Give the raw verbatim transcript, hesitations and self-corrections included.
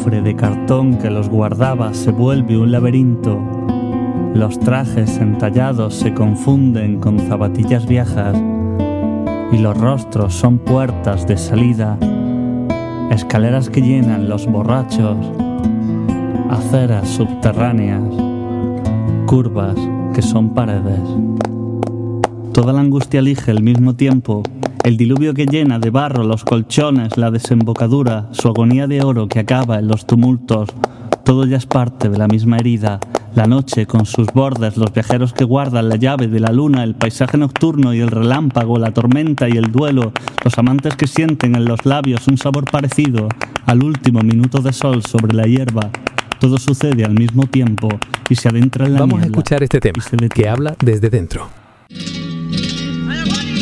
cofre de cartón que los guardaba se vuelve un laberinto. Los trajes entallados se confunden con zapatillas viejas y los rostros son puertas de salida, escaleras que llenan los borrachos, aceras subterráneas, curvas que son paredes. Toda la angustia elige el mismo tiempo, el diluvio que llena de barro los colchones, la desembocadura, su agonía de oro que acaba en los tumultos. Todo ya es parte de la misma herida, la noche con sus bordes, los viajeros que guardan la llave de la luna, el paisaje nocturno y el relámpago, la tormenta y el duelo, los amantes que sienten en los labios un sabor parecido al último minuto de sol sobre la hierba. Todo sucede al mismo tiempo y se adentra en la Vamos niebla. a escuchar este tema que habla desde dentro.